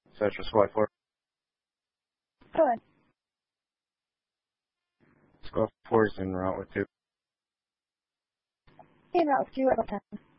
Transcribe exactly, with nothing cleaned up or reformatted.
Citrus Flight four. Go ahead. Squad four is en route with two. En route with two at ten.